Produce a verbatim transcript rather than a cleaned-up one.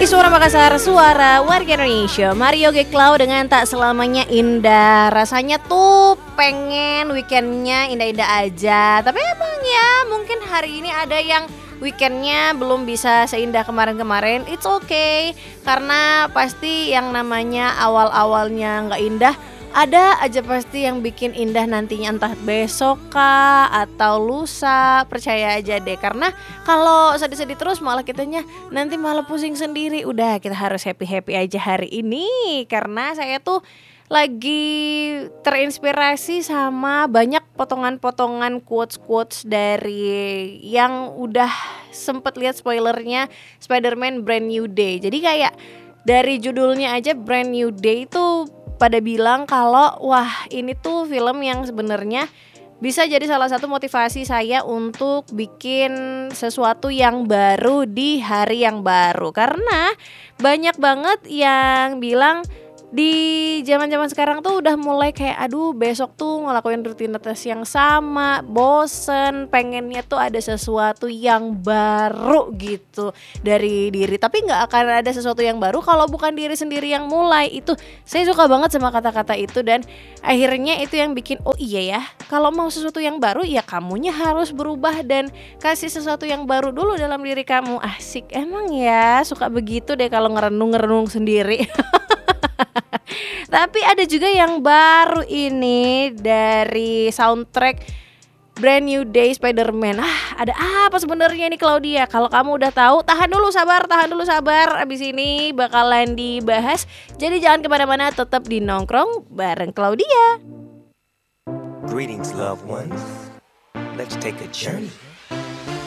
Suara Makassar, suara warga Indonesia. Mario G. Cloud dengan Tak Selamanya Indah. Rasanya tuh pengen weekendnya indah-indah aja. Tapi emang ya mungkin hari ini ada yang weekendnya belum bisa seindah kemarin-kemarin. It's okay, karena pasti yang namanya awal-awalnya gak indah, ada aja pasti yang bikin indah nantinya, entah besok kah atau lusa. Percaya aja deh, karena kalau sedih-sedih terus malah kitanya nanti malah pusing sendiri. Udah, kita harus happy-happy aja hari ini. Karena saya tuh lagi terinspirasi sama banyak potongan-potongan quotes-quotes dari yang udah sempet lihat spoilernya Spider-Man Brand New Day. Jadi kayak dari judulnya aja Brand New Day itu pada bilang kalau wah ini tuh film yang sebenarnya bisa jadi salah satu motivasi saya untuk bikin sesuatu yang baru di hari yang baru. Karena banyak banget yang bilang di zaman-zaman sekarang tuh udah mulai kayak aduh besok tuh ngelakuin rutinitas yang sama, bosen, pengennya tuh ada sesuatu yang baru gitu dari diri. Tapi gak akan ada sesuatu yang baru kalau bukan diri sendiri yang mulai. Itu saya suka banget sama kata-kata itu, dan akhirnya itu yang bikin oh iya ya, kalau mau sesuatu yang baru ya kamunya harus berubah dan kasih sesuatu yang baru dulu dalam diri kamu. Asik emang ya, suka begitu deh kalau ngerenung-ngerenung sendiri. Tapi ada juga yang baru ini dari soundtrack Brand New Day Spider-Man. Ah, ada apa sebenarnya ini Claudia? Kalau kamu udah tahu, tahan dulu sabar, tahan dulu sabar. Abis ini bakalan dibahas. Jadi jangan kemana-mana, tetap di Nongkrong bareng Claudia. Greetings loved ones. Let's take a journey.